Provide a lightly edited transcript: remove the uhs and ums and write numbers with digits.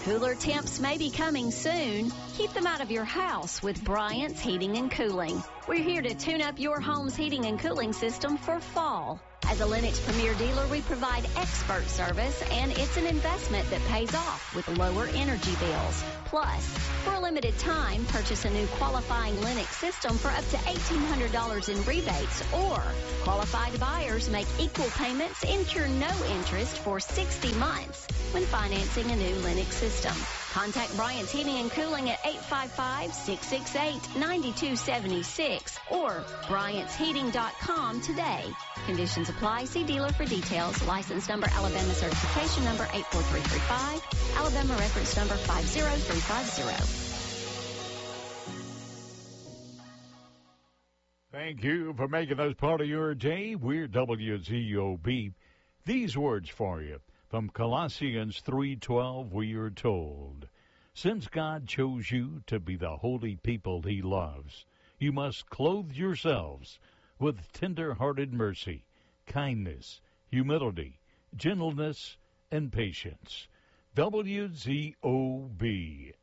Cooler temps may be coming soon. Keep them out of your house with Bryant's Heating and Cooling. We're here to tune up your home's heating and cooling system for fall. As a Lennox Premier dealer, we provide expert service, and it's an investment that pays off with lower energy bills. Plus, for a limited time, purchase a new qualifying Lennox system for up to $1,800 in rebates, or qualified buyers make equal payments, incur no interest for 60 months when financing a new Lennox system. Contact Bryant's Heating and Cooling at 855-668-9276 or Bryant'sHeating.com today. Conditions apply. See dealer for details. License number Alabama certification number 84335. Alabama reference number 50350. Thank you for making us part of your day. We're WZOB. These words for you. From Colossians 3:12, we are told, since God chose you to be the holy people he loves, you must clothe yourselves with tender-hearted mercy, kindness, humility, gentleness, and patience. WZOB,